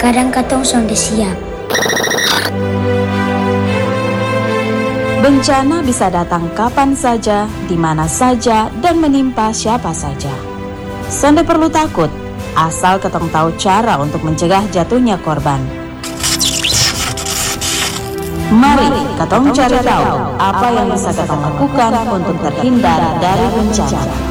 Kadang katong sonde siap. Bencana bisa datang kapan saja, di mana saja, dan menimpa siapa saja. Sonde perlu takut, asal ketong tahu cara untuk mencegah jatuhnya korban. Mari ketong cari tahu apa yang bisa ketong lakukan untuk terhindar dari bencana.